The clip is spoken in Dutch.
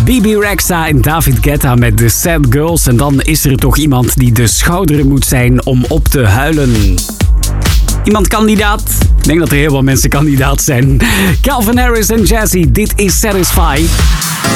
Bebe Rexha en David Guetta met The Sad Girls. En dan is er toch iemand die de schouder moet zijn om op te huilen. Iemand kandidaat? Ik denk dat er heel veel mensen kandidaat zijn. Calvin Harris en Jazzy, dit is Satisfy.